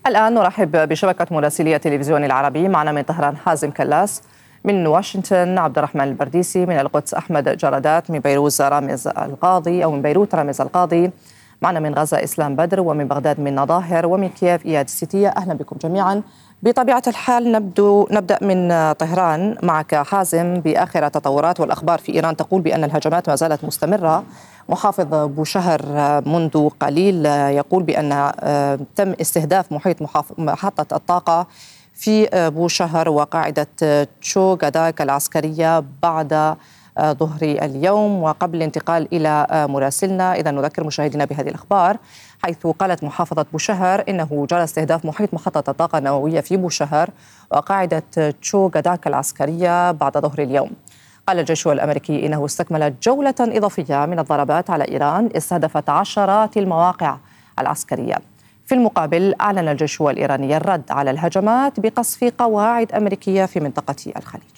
الآن نرحب بشبكة مراسلي التلفزيون العربي. معنا من طهران حازم كلاس، من واشنطن عبد الرحمن البرديسي، من القدس أحمد جرادات، من بيروت رامز القاضي، معنا من غزة إسلام بدر، ومن بغداد من نظاهر، ومن كييف إياد الستية. أهلا بكم جميعا. بطبيعة الحال نبدأ من طهران معك حازم بآخر التطورات والأخبار في إيران. تقول بأن الهجمات ما زالت مستمرة. محافظ بوشهر منذ قليل يقول بأن تم استهداف محطة الطاقة في بوشهر وقاعدة تشوغداك العسكرية بعد ظهر اليوم. وقبل الانتقال إلى مراسلنا، إذا نذكر مشاهدينا بهذه الأخبار، حيث قالت محافظة بوشهر إنه جرى استهداف محيط محطة الطاقة النووية في بوشهر وقاعدة تشوغداك العسكرية بعد ظهر اليوم. قال الجيش الأمريكي إنه استكمل جولة إضافية من الضربات على إيران استهدفت عشرات المواقع العسكرية. في المقابل أعلن الجيش الإيراني الرد على الهجمات بقصف قواعد أمريكية في منطقة الخليج.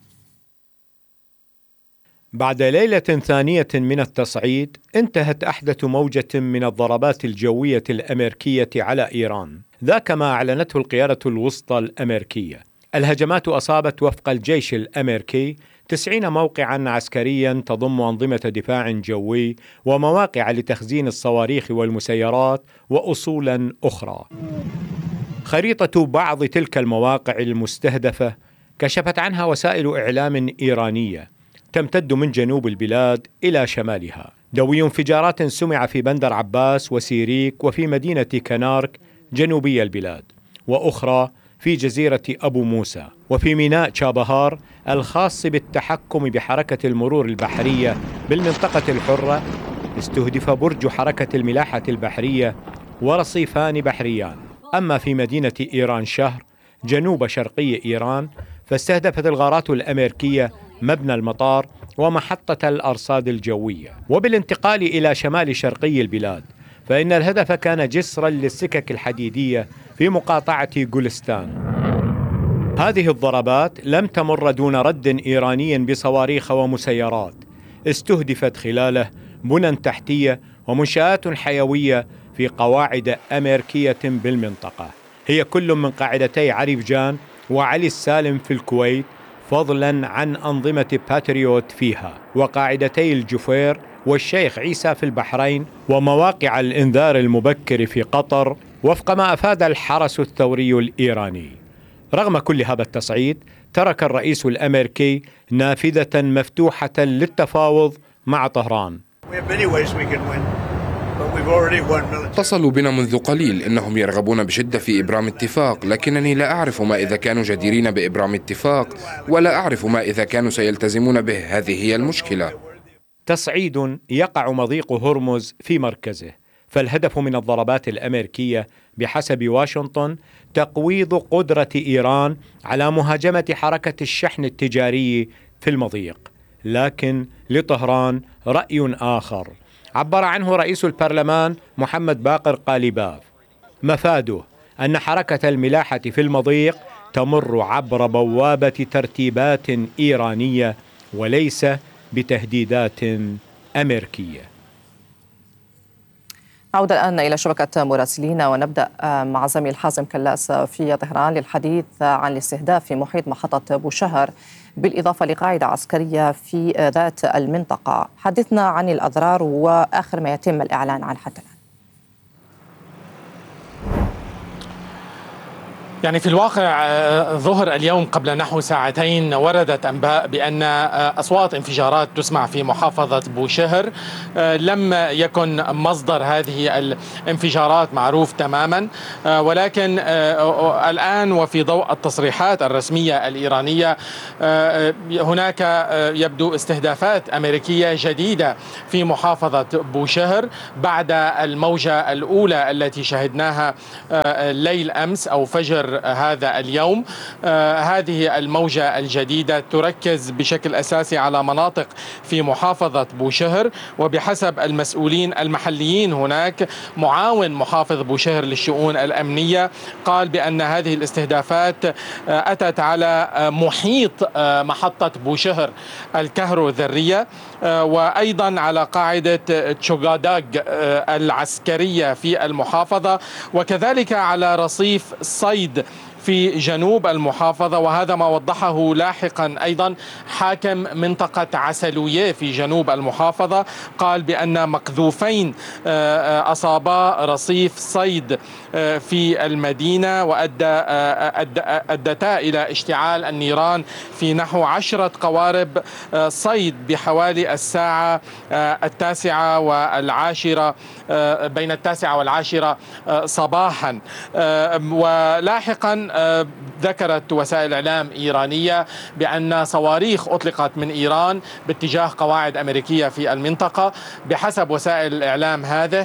بعد ليلة ثانية من التصعيد، انتهت أحدث موجة من الضربات الجوية الأمريكية على إيران، ذاك ما أعلنته القيادة الوسطى الأمريكية. الهجمات أصابت وفق الجيش الأمريكي 90 موقعا عسكريا تضم أنظمة دفاع جوي ومواقع لتخزين الصواريخ والمسيرات وأصولا أخرى. خريطة بعض تلك المواقع المستهدفة كشفت عنها وسائل إعلام إيرانية تمتد من جنوب البلاد إلى شمالها. دوي انفجارات سمع في بندر عباس وسيريك وفي مدينة كنارك جنوبي البلاد، وأخرى في جزيرة أبو موسى وفي ميناء شابهار الخاص بالتحكم بحركة المرور البحرية بالمنطقة الحرة. استهدف برج حركة الملاحة البحرية ورصيفان بحريان. أما في مدينة إيران شهر جنوب شرقي إيران، فاستهدفت الغارات الأمريكية مبنى المطار ومحطة الأرصاد الجوية. وبالانتقال إلى شمال شرقي البلاد، فإن الهدف كان جسرا للسكك الحديدية في مقاطعة جولستان. هذه الضربات لم تمر دون رد إيراني بصواريخ ومسيرات استهدفت خلاله بنى تحتية ومنشآت حيوية في قواعد أمريكية بالمنطقة، هي كل من قاعدتي عريفجان وعلي السالم في الكويت، فضلا عن أنظمة باتريوت فيها، وقاعدتي الجفير والشيخ عيسى في البحرين، ومواقع الإنذار المبكر في قطر، وفق ما أفاد الحرس الثوري الإيراني. رغم كل هذا التصعيد، ترك الرئيس الأمريكي نافذة مفتوحة للتفاوض مع طهران. اتصلوا بنا منذ قليل، إنهم يرغبون بشدة في إبرام اتفاق، لكنني لا أعرف ما إذا كانوا جديرين بإبرام اتفاق، ولا أعرف ما إذا كانوا سيلتزمون به. هذه هي المشكلة. تصعيد يقع مضيق هرمز في مركزه، فالهدف من الضربات الأمريكية بحسب واشنطن تقويض قدرة إيران على مهاجمة حركة الشحن التجاري في المضيق. لكن لطهران رأي آخر عبر عنه رئيس البرلمان محمد باقر قالباف، مفاده أن حركة الملاحة في المضيق تمر عبر بوابة ترتيبات إيرانية وليس بتهديدات أمريكية. نعود الآن إلى شبكة مراسلينا ونبدأ مع زميل حازم كلاس في طهران للحديث عن الاستهداف في محيط محطة بوشهر بالإضافة لقاعدة عسكرية في ذات المنطقة. حدثنا عن الأضرار وآخر ما يتم الإعلان عنه حتى الآن. يعني في الواقع ظهر اليوم قبل نحو ساعتين وردت أنباء بأن أصوات انفجارات تسمع في محافظة بوشهر. لم يكن مصدر هذه الانفجارات معروف تماما، ولكن الآن وفي ضوء التصريحات الرسمية الإيرانية هناك يبدو استهدافات أمريكية جديدة في محافظة بوشهر بعد الموجة الأولى التي شهدناها ليل أمس أو فجر بوشهر هذا اليوم. هذه الموجة الجديدة تركز بشكل أساسي على مناطق في محافظة بوشهر، وبحسب المسؤولين المحليين هناك معاون محافظ بوشهر للشؤون الأمنية قال بأن هذه الاستهدافات أتت على محيط محطة بوشهر الكهروذرية، وأيضا على قاعدة تشوغاداغ العسكرية في المحافظة، وكذلك على رصيف صيد في جنوب المحافظة. وهذا ما وضحه لاحقا أيضا حاكم منطقة عسلوية في جنوب المحافظة، قال بأن مقذوفين أصابا رصيف صيد في المدينة وأدتا إلى اشتعال النيران في نحو 10 قوارب صيد بحوالي الساعة 9:10 بين 9:10 صباحا. ولاحقا ذكرت وسائل إعلام إيرانية بأن صواريخ أطلقت من إيران باتجاه قواعد أمريكية في المنطقة. بحسب وسائل الإعلام هذا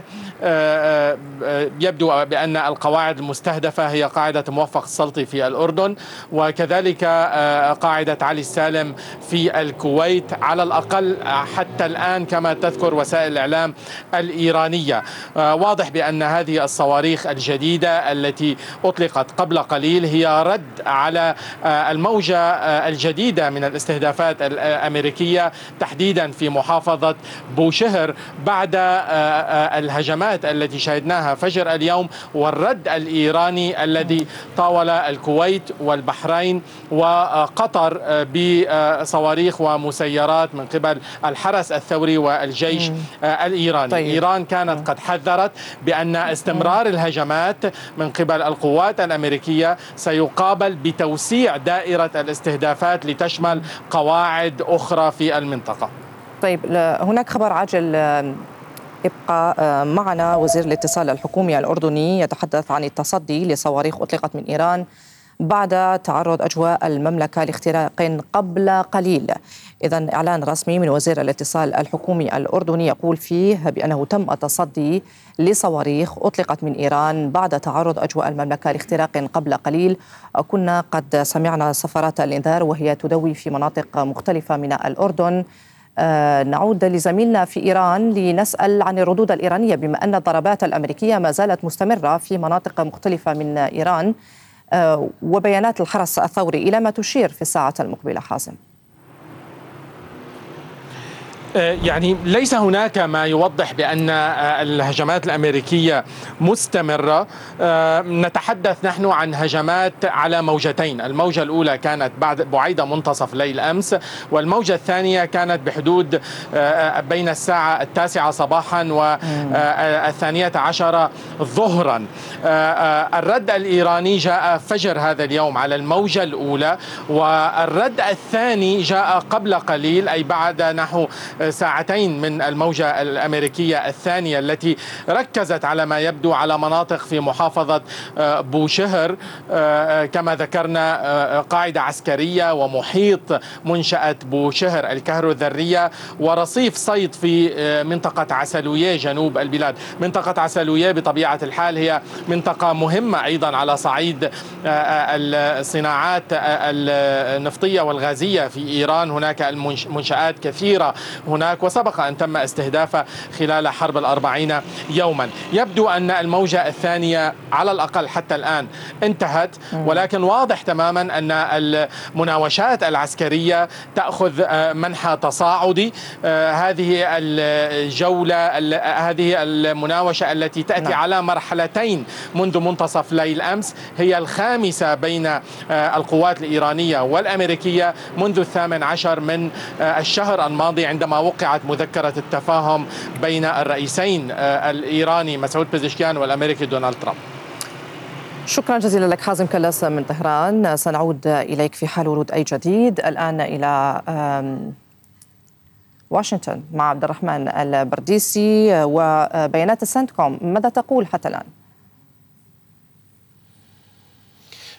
يبدو بأن القواعد المستهدفة هي قاعدة موفق السلطي في الأردن، وكذلك قاعدة علي السالم في الكويت، على الأقل حتى الآن كما تذكر وسائل الإعلام الإيرانية. واضح بأن هذه الصواريخ الجديدة التي أطلقت قبل قليل هي رد على الموجة الجديدة من الاستهدافات الأمريكية تحديدا في محافظة بوشهر بعد الهجمات التي شهدناها فجر اليوم والرد الإيراني الذي طاول الكويت والبحرين وقطر بصواريخ ومسيرات من قبل الحرس الثوري والجيش الإيراني. طيب. إيران كانت قد حذرت بأن استمرار الهجمات من قبل القوات الأمريكية سيقابل بتوسيع دائرة الاستهدافات لتشمل قواعد أخرى في المنطقة. طيب، هناك خبر عاجل ابقى معنا. وزير الاتصال الحكومي الأردني يتحدث عن التصدي لصواريخ أطلقت من إيران بعد تعرض أجواء المملكة لاختراق قبل قليل. إذن إعلان رسمي من وزير الاتصال الحكومي الأردني يقول فيه بأنه تم التصدي لصواريخ أطلقت من إيران بعد تعرض أجواء المملكة لاختراق قبل قليل. كنا قد سمعنا صفارات الإنذار وهي تدوي في مناطق مختلفة من الأردن. نعود لزميلنا في إيران لنسأل عن الردود الإيرانية بما أن الضربات الأمريكية ما زالت مستمرة في مناطق مختلفة من إيران، وبيانات الحرس الثوري إلى ما تشير في الساعة المقبلة. حازم، يعني ليس هناك ما يوضح بأن الهجمات الأمريكية مستمرة. نتحدث نحن عن هجمات على موجتين. الموجة الأولى كانت بعد منتصف ليل أمس، والموجة الثانية كانت بحدود بين الساعة 9 صباحا و12 ظهرا. الرد الإيراني جاء فجر هذا اليوم على الموجة الأولى، والرد الثاني جاء قبل قليل أي بعد نحو ساعتين من الموجة الأمريكية الثانية التي ركزت على ما يبدو على مناطق في محافظة بوشهر كما ذكرنا، قاعدة عسكرية ومحيط منشأة بوشهر الكهروذرية ورصيف صيد في منطقة عسلوية جنوب البلاد. منطقة عسلوية بطبيعة الحال هي منطقة مهمة أيضا على صعيد الصناعات النفطية والغازية في إيران. هناك المنشآت كثيرة هناك، وسبق أن تم استهدافها خلال حرب 40 يوما. يبدو أن الموجة الثانية على الأقل حتى الآن انتهت، ولكن واضح تماما أن المناوشات العسكرية تأخذ منحى تصاعدي. هذه الجولة، هذه المناوشة التي تأتي على مرحلتين منذ منتصف ليل أمس هي الخامسة بين القوات الإيرانية والأمريكية منذ 18 من الشهر الماضي عندما وقعت مذكرة التفاهم بين الرئيسين الإيراني مسعود بزشكيان والأمريكي دونالد ترامب. شكرا جزيلا لك حازم كلاس من طهران. سنعود إليك في حال ورود أي جديد. الآن إلى واشنطن مع عبد الرحمن البرديسي وبيانات السنتكوم، ماذا تقول حتى الآن؟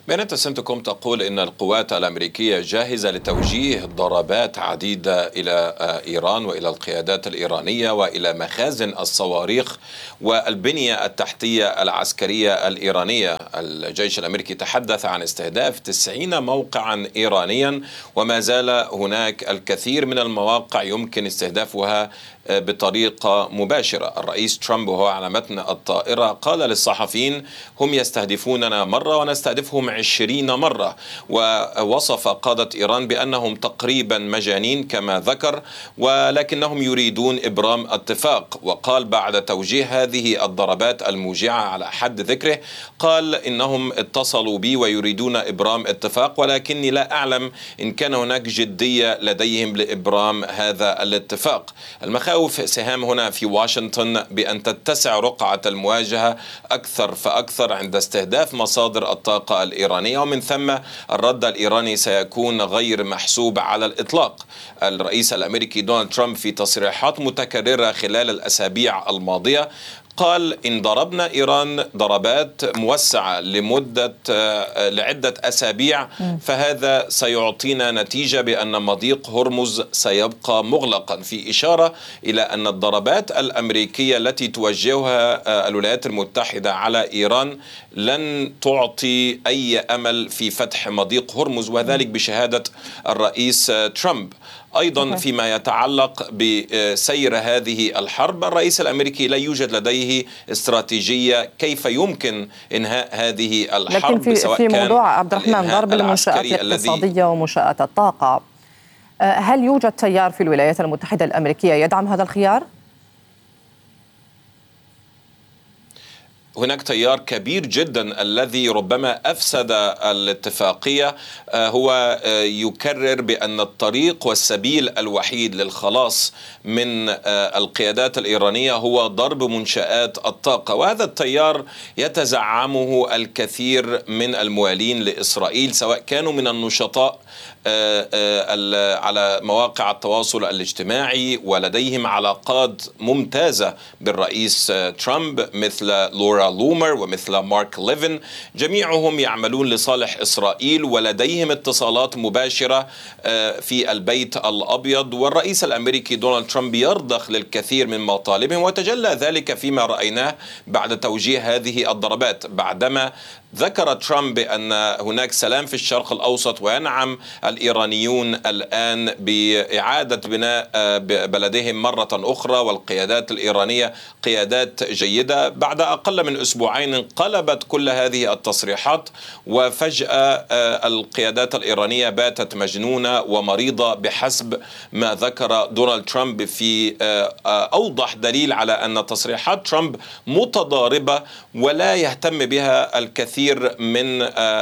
بيانات سنتكوم تقول إن القوات الأمريكية جاهزة لتوجيه ضربات عديدة إلى إيران وإلى القيادات الإيرانية وإلى مخازن الصواريخ والبنية التحتية العسكرية الإيرانية. الجيش الأمريكي تحدث عن استهداف 90 موقعا إيرانيا، وما زال هناك الكثير من المواقع يمكن استهدافها بطريقة مباشرة. الرئيس ترامب وهو على متن الطائرة قال للصحفيين: هم يستهدفوننا مرة ونستهدفهم 20 مرة، ووصف قادة إيران بأنهم تقريبا مجانين كما ذكر، ولكنهم يريدون إبرام اتفاق. وقال بعد توجيه هذه الضربات الموجعة على حد ذكره، قال: إنهم اتصلوا بي ويريدون إبرام اتفاق، ولكني لا أعلم إن كان هناك جدية لديهم لإبرام هذا الاتفاق. المخاوف سهام هنا في واشنطن بأن تتسع رقعة المواجهة أكثر فأكثر عند استهداف مصادر الطاقة الإيرانية، ومن ثم الرد الإيراني سيكون غير محسوب على الإطلاق. الرئيس الأمريكي دونالد ترامب في تصريحات متكررة خلال الأسابيع الماضية قال: إن ضربنا إيران ضربات موسعة لعدة أسابيع فهذا سيعطينا نتيجة بأن مضيق هرمز سيبقى مغلقا، في إشارة إلى أن الضربات الأمريكية التي توجهها الولايات المتحدة على إيران لن تعطي أي أمل في فتح مضيق هرمز، وذلك بشهادة الرئيس ترامب. أيضا فيما يتعلق بسير هذه الحرب، الرئيس الأمريكي لا يوجد لديه استراتيجية كيف يمكن إنهاء هذه الحرب. لكن في موضوع عبد الرحمن ضرب المنشآت الاقتصادية ومنشآت الطاقة، هل يوجد تيار في الولايات المتحدة الأمريكية يدعم هذا الخيار؟ هناك تيار كبير جدا الذي ربما أفسد الاتفاقية، هو يكرر بأن الطريق والسبيل الوحيد للخلاص من القيادات الإيرانية هو ضرب منشآت الطاقة، وهذا التيار يتزعمه الكثير من الموالين لإسرائيل، سواء كانوا من النشطاء على مواقع التواصل الاجتماعي ولديهم علاقات ممتازة بالرئيس ترامب مثل لورا لومر ومثل مارك ليفن، جميعهم يعملون لصالح إسرائيل ولديهم اتصالات مباشرة في البيت الأبيض. والرئيس الأمريكي دونالد ترامب يرضخ للكثير من مطالبهم، وتجلى ذلك فيما رأيناه بعد توجيه هذه الضربات، بعدما ذكر ترامب بأن هناك سلام في الشرق الأوسط وينعم الإيرانيون الآن بإعادة بناء بلدهم مرة أخرى، والقيادات الإيرانية قيادات جيدة. بعد أقل من أسبوعين انقلبت كل هذه التصريحات، وفجأة القيادات الإيرانية باتت مجنونة ومريضة بحسب ما ذكر دونالد ترامب، في أوضح دليل على أن تصريحات ترامب متضاربة ولا يهتم بها الكثير من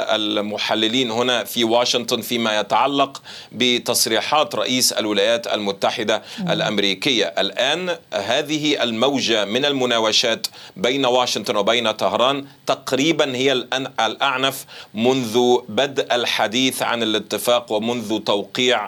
المحللين هنا في واشنطن فيما يتعلق بتصريحات رئيس الولايات المتحدة الأمريكية. الآن هذه الموجة من المناوشات بين واشنطن وبين طهران تقريبا هي الأعنف منذ بدء الحديث عن الاتفاق ومنذ توقيع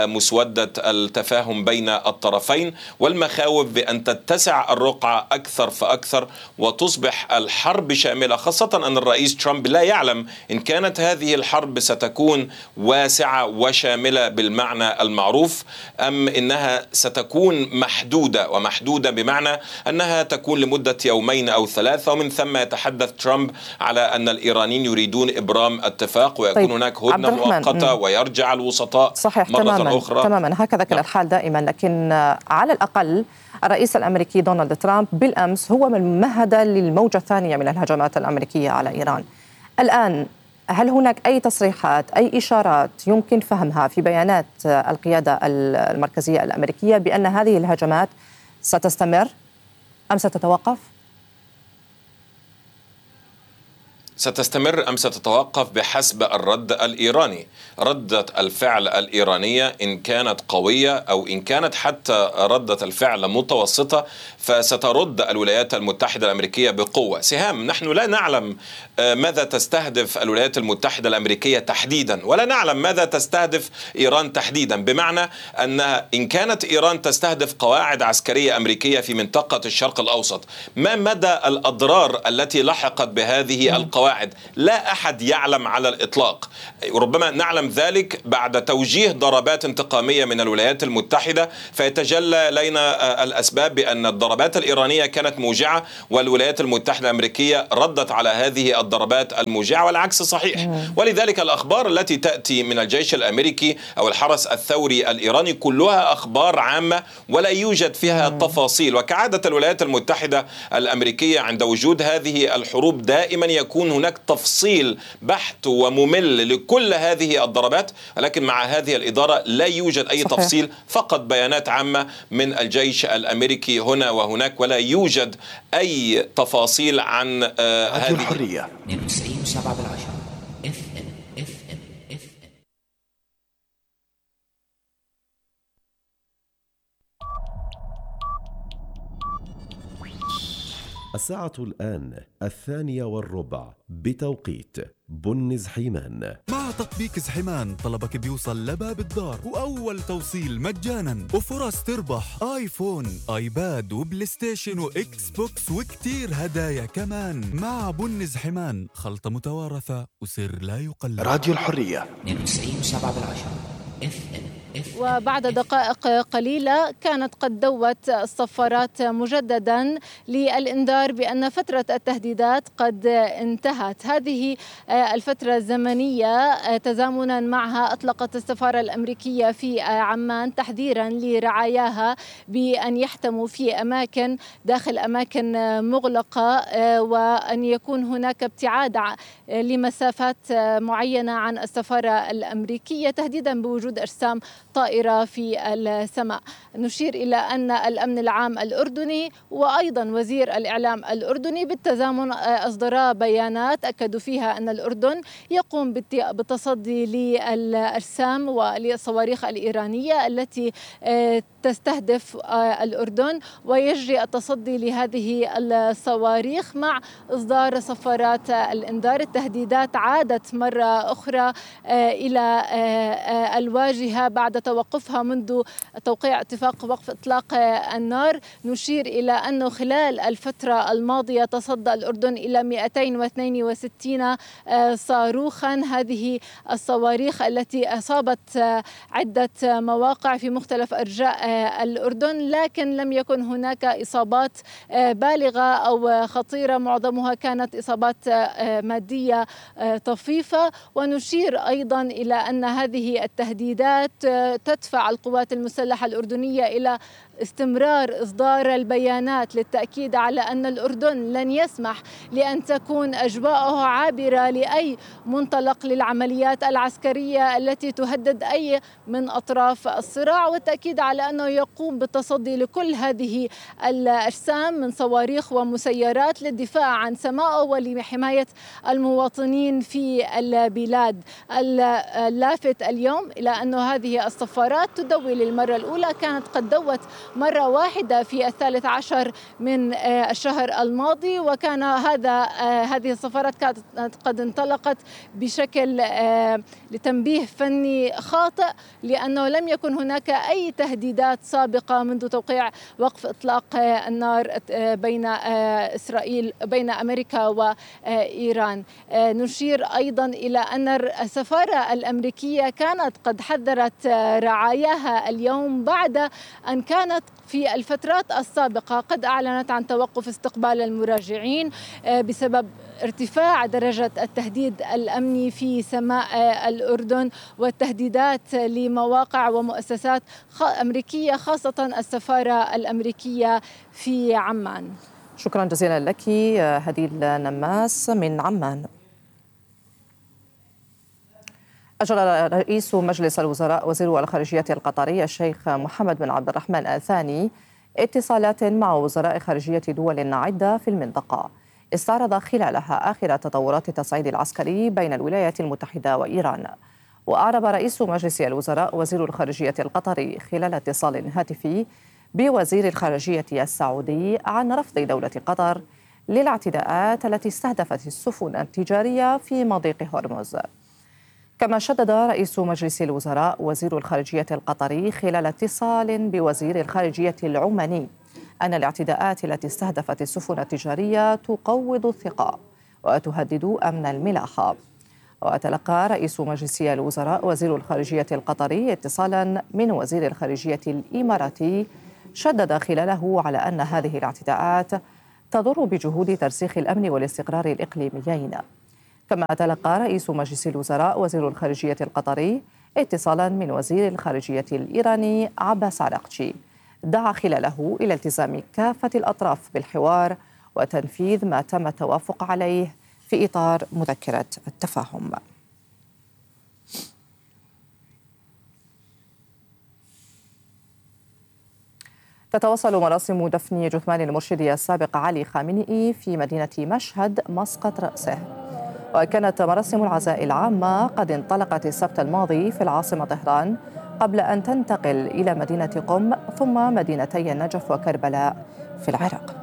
مسودة التفاهم بين الطرفين، والمخاوف بأن تتسع الرقعة أكثر فأكثر وتصبح الحرب شاملة، خاصة أن الرئيس ترامب لا يعلم إن كانت هذه الحرب ستكون واسعة وشاملة بالمعنى المعروف أم إنها ستكون محدودة، ومحدودة بمعنى أنها تكون لمدة يومين أو ثلاثة، ومن ثم يتحدث ترامب على أن الإيرانيين يريدون إبرام اتفاق ويكون هناك هدنة مؤقتة ويرجع الوسطاء مرة أخرى. تماما هكذا كان الحال دائما، لكن على الأقل الرئيس الأمريكي دونالد ترامب بالأمس هو من مهد للموجة الثانية من الهجمات الأمريكية على إيران. الآن هل هناك أي تصريحات، أي إشارات يمكن فهمها في بيانات القيادة المركزية الأمريكية بأن هذه الهجمات ستستمر أم ستتوقف؟ ستستمر أم ستتوقف بحسب الرد الإيراني. ردة الفعل الإيرانية إن كانت قوية أو إن كانت حتى ردة الفعل متوسطة فسترد الولايات المتحدة الأمريكية بقوة. سهام، نحن لا نعلم ماذا تستهدف الولايات المتحدة الأمريكية تحديدا، ولا نعلم ماذا تستهدف إيران تحديدا، بمعنى أن إن كانت إيران تستهدف قواعد عسكرية أمريكية في منطقة الشرق الأوسط، ما مدى الأضرار التي لحقت بهذه القواعد القواعد لا أحد يعلم على الإطلاق. ربما نعلم ذلك بعد توجيه ضربات انتقامية من الولايات المتحدة، فيتجلى لنا الأسباب بأن الضربات الإيرانية كانت موجعة والولايات المتحدة الأمريكية ردت على هذه الضربات الموجعة، والعكس صحيح. ولذلك الأخبار التي تأتي من الجيش الأمريكي أو الحرس الثوري الإيراني كلها أخبار عامة ولا يوجد فيها تفاصيل. وكعادة الولايات المتحدة الأمريكية عند وجود هذه الحروب دائما يكون هناك تفصيل بحت وممل لكل هذه الضربات، ولكن مع هذه الإدارة لا يوجد أي صحيح. تفصيل، فقط بيانات عامة من الجيش الأمريكي هنا وهناك، ولا يوجد أي تفاصيل عن هذه الحرية. 92.7 FM. الساعة الآن 2:15 بتوقيت بن زحيمان. مع تطبيق زحيمان طلبك بيوصل لباب الدار، وأول توصيل مجانا، وفرص تربح آيفون، آيباد، وبلاي ستيشن، وإكس بوكس، وكتير هدايا كمان. مع بن زحيمان خلطة متوارثة وسر لا يقلد. راديو الحرية 92.7 FM. وبعد دقائق قليلة كانت قد دوت الصفارات مجددا للإنذار بأن فترة التهديدات قد انتهت. هذه الفترة الزمنية تزامنا معها أطلقت السفارة الأمريكية في عمان تحذيرا لرعاياها بأن يحتموا في أماكن داخل أماكن مغلقة، وأن يكون هناك ابتعاد لمسافات معينة عن السفارة الأمريكية، تهديدا بوجود أجسام طائرة في السماء. نشير إلى أن الأمن العام الأردني وأيضا وزير الإعلام الأردني بالتزامن أصدرا بيانات أكدوا فيها أن الأردن يقوم بالتصدي للأجسام وللصواريخ الإيرانية التي تستهدف الأردن، ويجري التصدي لهذه الصواريخ مع إصدار صفارات الإنذار. التهديدات عادت مرة أخرى إلى الواجهة بعد توقفها منذ توقيع اتفاق وقف إطلاق النار. نشير إلى أنه خلال الفترة الماضية تصدى الأردن إلى 262 صاروخا. هذه الصواريخ التي أصابت عدة مواقع في مختلف أرجاء الأردن، لكن لم يكن هناك إصابات بالغة أو خطيرة، معظمها كانت إصابات مادية طفيفة. ونشير أيضا إلى أن هذه التهديدات تدفع القوات المسلحة الأردنية إلى استمرار إصدار البيانات للتأكيد على أن الأردن لن يسمح لأن تكون أجواءه عابرة لأي منطلق للعمليات العسكرية التي تهدد أي من أطراف الصراع، والتأكيد على أنه يقوم بالتصدي لكل هذه الأجسام من صواريخ ومسيرات للدفاع عن سمائه ولحماية المواطنين في البلاد. اللافت اليوم إلى أن هذه الصفارات تدوي للمرة الأولى، كانت قد دوت مرة واحدة في 13 من الشهر الماضي، وكان هذه الصفارات كانت قد انطلقت بشكل لتنبيه فني خاطئ، لأنه لم يكن هناك أي تهديدات سابقة منذ توقيع وقف إطلاق النار بين أمريكا وإيران. نشير أيضا إلى أن السفارة الأمريكية كانت قد حذرت رعاياها اليوم بعد أن كانت في الفترات السابقة قد أعلنت عن توقف استقبال المراجعين بسبب ارتفاع درجة التهديد الأمني في سماء الأردن والتهديدات لمواقع ومؤسسات أمريكية، خاصة السفارة الأمريكية في عمان. شكرا جزيلا لك هديل نماس من عمان. أجرى رئيس مجلس الوزراء وزير الخارجية القطري الشيخ محمد بن عبد الرحمن آل ثاني اتصالات مع وزراء خارجية دول عدة في المنطقة، استعرض خلالها آخر تطورات التصعيد العسكري بين الولايات المتحدة وإيران. وأعرب رئيس مجلس الوزراء وزير الخارجية القطري خلال اتصال هاتفي بوزير الخارجية السعودي عن رفض دولة قطر للاعتداءات التي استهدفت السفن التجارية في مضيق هرمز. كما شدد رئيس مجلس الوزراء وزير الخارجية القطري خلال اتصال بوزير الخارجية العماني أن الاعتداءات التي استهدفت السفن التجارية تقوض الثقة وتهدد أمن الملاحة. وتلقى رئيس مجلس الوزراء وزير الخارجية القطري اتصالا من وزير الخارجية الإماراتي شدد خلاله على أن هذه الاعتداءات تضر بجهود ترسيخ الأمن والاستقرار الإقليميين. كما تلقى رئيس مجلس الوزراء وزير الخارجية القطري اتصالا من وزير الخارجية الإيراني عباس عراقچي دعا خلاله إلى التزام كافة الأطراف بالحوار وتنفيذ ما تم التوافق عليه في إطار مذكرة التفاهم. تتواصل مراسم دفن جثمان المرشد السابق علي خامنئي في مدينة مشهد مسقط رأسه. وكانت مراسم العزاء العامة قد انطلقت السبت الماضي في العاصمة طهران قبل أن تنتقل إلى مدينة قم ثم مدينتي النجف وكربلاء في العراق.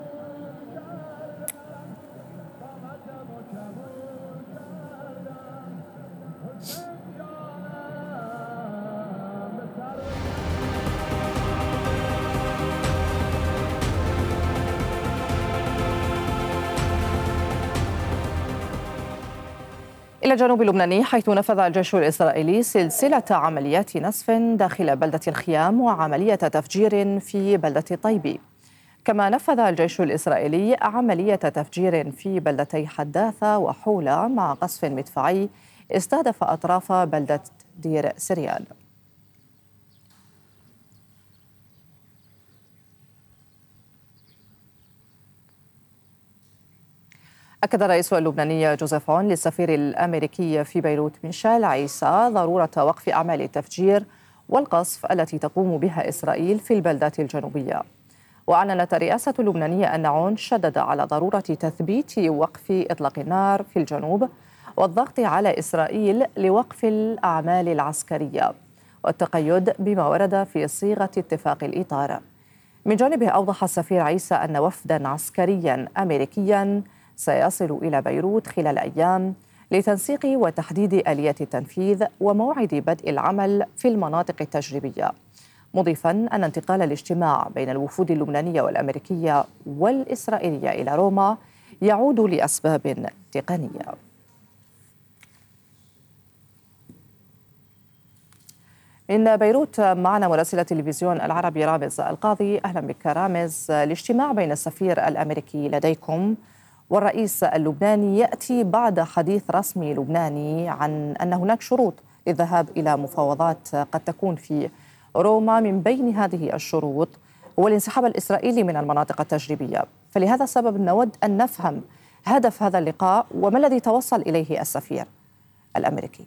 إلى الجنوب اللبناني، حيث نفذ الجيش الإسرائيلي سلسلة عمليات نسف داخل بلدة الخيام وعملية تفجير في بلدة طيبي. كما نفذ الجيش الإسرائيلي عملية تفجير في بلدتي حداثة وحولة مع قصف مدفعي استهدف أطراف بلدة دير سريان. أكد الرئيس اللبناني جوزيف عون للسفير الأمريكي في بيروت ميشيل عيسى ضرورة وقف أعمال التفجير والقصف التي تقوم بها إسرائيل في البلدات الجنوبية. وأعلنت الرئاسة اللبنانية أن عون شدد على ضرورة تثبيت وقف إطلاق النار في الجنوب والضغط على إسرائيل لوقف الأعمال العسكرية والتقيد بما ورد في صيغة اتفاق الإطار. من جانبه أوضح السفير عيسى أن وفدا عسكريا أمريكيا سيصل إلى بيروت خلال أيام لتنسيق وتحديد آلية التنفيذ وموعد بدء العمل في المناطق التجريبية، مضيفا أن انتقال الاجتماع بين الوفود اللبنانية والأمريكية والإسرائيلية إلى روما يعود لأسباب تقنية. من بيروت معنا مراسل التلفزيون العربي رامز القاضي. أهلا بك رامز. الاجتماع بين السفير الأمريكي لديكم والرئيس اللبناني يأتي بعد حديث رسمي لبناني عن أن هناك شروط للذهاب إلى مفاوضات قد تكون في روما، من بين هذه الشروط هو الانسحاب الإسرائيلي من المناطق التجريبية. فلهذا السبب نود أن نفهم هدف هذا اللقاء وما الذي توصل إليه السفير الأمريكي.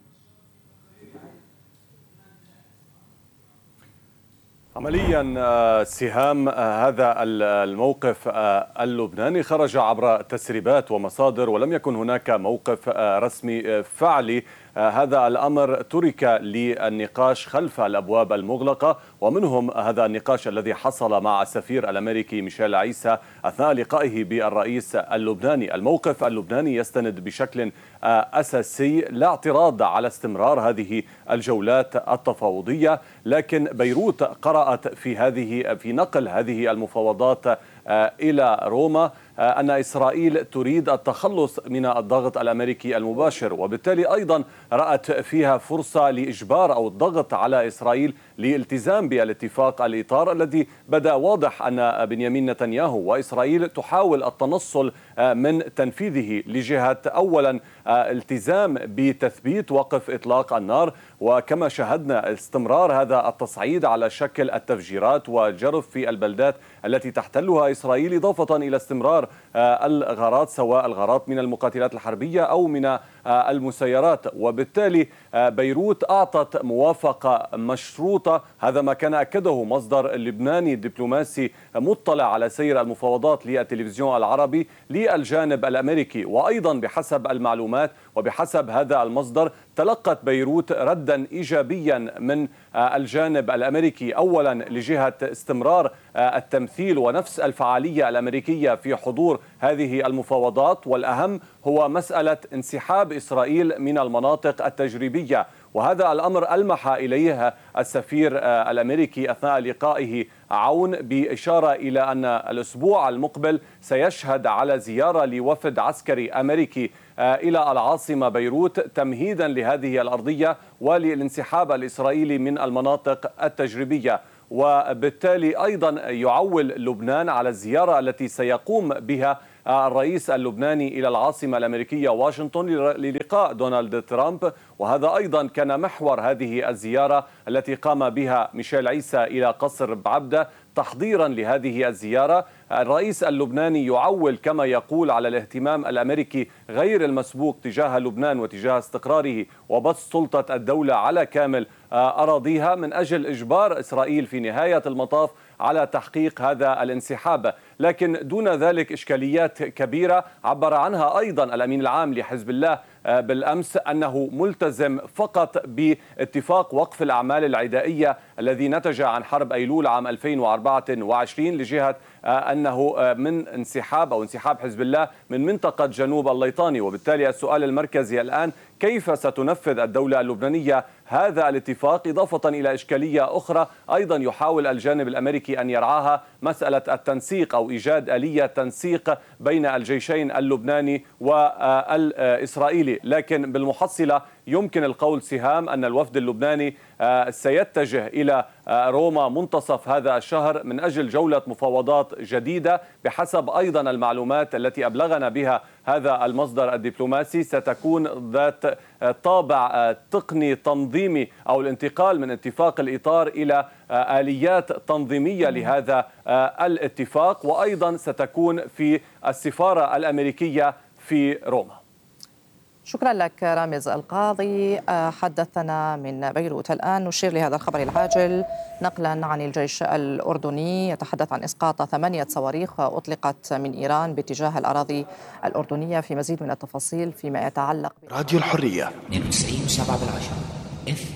عمليا سهام هذا الموقف اللبناني خرج عبر تسريبات ومصادر ولم يكن هناك موقف رسمي فعلي. هذا الأمر ترك للنقاش خلف الأبواب المغلقة، ومنهم هذا النقاش الذي حصل مع السفير الأمريكي ميشيل عيسى أثناء لقائه بالرئيس اللبناني. الموقف اللبناني يستند بشكل أساسي لا اعتراض على استمرار هذه الجولات التفاوضية، لكن بيروت قرأت في نقل هذه المفاوضات إلى روما أن إسرائيل تريد التخلص من الضغط الأمريكي المباشر، وبالتالي أيضا رأت فيها فرصة لإجبار أو الضغط على إسرائيل للالتزام بالاتفاق الإطار الذي بدأ واضح أن بنيامين نتنياهو وإسرائيل تحاول التنصل من تنفيذه لجهة أولا التزام بتثبيت وقف إطلاق النار، وكما شاهدنا استمرار هذا التصعيد على شكل التفجيرات والجرف في البلدات التي تحتلها إسرائيل، إضافة إلى استمرار الغارات، سواء الغارات من المقاتلات الحربية أو من المسيرات. وبالتالي بيروت أعطت موافقة مشروطة، هذا ما كان أكده مصدر لبناني دبلوماسي مطلع على سير المفاوضات للتلفزيون العربي للجانب الأمريكي. وأيضا بحسب المعلومات وبحسب هذا المصدر تلقت بيروت ردا إيجابيا من الجانب الأمريكي، أولا لجهة استمرار التمثيل ونفس الفعالية الأمريكية في حضور هذه المفاوضات، والأهم هو مسألة انسحاب إسرائيل من المناطق التجريبية. وهذا الأمر ألمح إليه السفير الأمريكي أثناء لقائه عون، بإشارة إلى أن الأسبوع المقبل سيشهد على زيارة لوفد عسكري أمريكي إلى العاصمة بيروت تمهيدا لهذه الأرضية وللانسحاب الإسرائيلي من المناطق التجريبية. وبالتالي أيضا يعول لبنان على الزيارة التي سيقوم بها الرئيس اللبناني إلى العاصمة الأمريكية واشنطن للقاء دونالد ترامب، وهذا أيضا كان محور هذه الزيارة التي قام بها ميشيل عيسى إلى قصر بعبدة تحضيرا لهذه الزيارة. الرئيس اللبناني يعول كما يقول على الاهتمام الأمريكي غير المسبوق تجاه لبنان وتجاه استقراره وبسط سلطة الدولة على كامل أراضيها من أجل إجبار إسرائيل في نهاية المطاف على تحقيق هذا الانسحاب. لكن دون ذلك إشكاليات كبيرة عبر عنها أيضا الأمين العام لحزب الله بالأمس أنه ملتزم فقط باتفاق وقف الأعمال العدائية الذي نتج عن حرب أيلول عام 2024 لجهة أنه من انسحاب حزب الله من منطقة جنوب الليطاني. وبالتالي السؤال المركزي الآن كيف ستنفذ الدولة اللبنانية هذا الاتفاق، إضافة إلى إشكالية أخرى أيضا يحاول الجانب الأمريكي أن يرعاها، مسألة التنسيق أو إيجاد آلية تنسيق بين الجيشين اللبناني والإسرائيلي. لكن بالمحصلة يمكن القول سهام أن الوفد اللبناني سيتجه إلى روما منتصف هذا الشهر من أجل جولة مفاوضات جديدة. بحسب أيضا المعلومات التي أبلغنا بها هذا المصدر الدبلوماسي ستكون ذات طابع تقني تنظيمي أو الانتقال من اتفاق الإطار إلى آليات تنظيمية لهذا الاتفاق، وأيضا ستكون في السفارة الأمريكية في روما. شكرا لك رامز القاضي، حدثنا من بيروت. الآن نشير لهذا الخبر العاجل نقلا عن الجيش الأردني يتحدث عن إسقاط 8 صواريخ أطلقت من إيران باتجاه الأراضي الأردنية. في مزيد من التفاصيل فيما يتعلق راديو الحرية 92.7